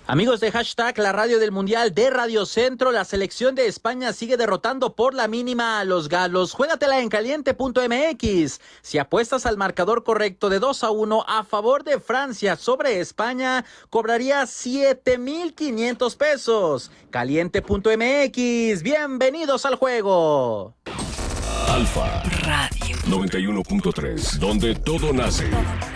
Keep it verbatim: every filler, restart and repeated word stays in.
Amigos de hashtag La Radio del Mundial de Radio Centro, la selección de España sigue derrotando por la mínima a los galos. Juégatela en caliente punto m x. Si apuestas al marcador correcto de dos a uno a favor de Francia sobre España, cobrarías siete mil quinientos pesos. caliente punto m x. Bienvenidos al juego. Alfa Radio noventa y uno punto tres, donde todo nace.